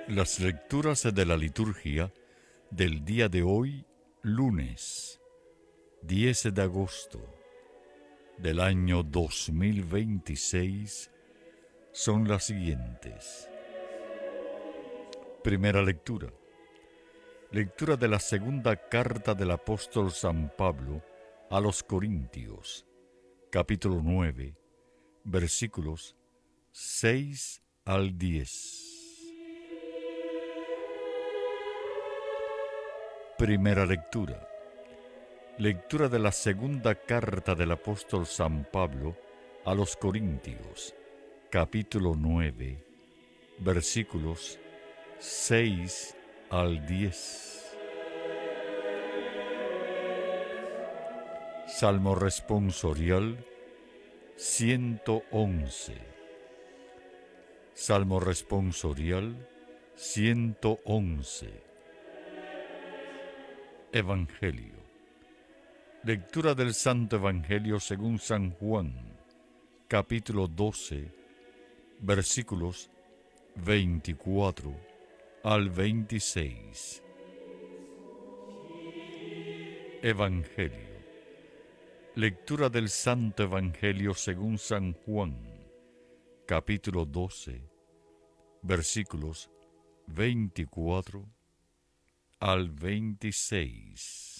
Las lecturas de la liturgia del día de hoy, lunes 10 de agosto del año 2026, son las siguientes. Primera lectura. Lectura de la segunda carta del apóstol San Pablo a los Corintios, capítulo 9, versículos 6 al 10. Primera lectura. Lectura de la segunda carta del apóstol San Pablo a los Corintios, capítulo 9, versículos 6 al 10. Salmo responsorial 111. Salmo responsorial 111. Evangelio. Lectura del Santo Evangelio según San Juan, capítulo 12, versículos 24 al 26. Evangelio. Lectura del Santo Evangelio según San Juan, capítulo 12, versículos 24 al 26.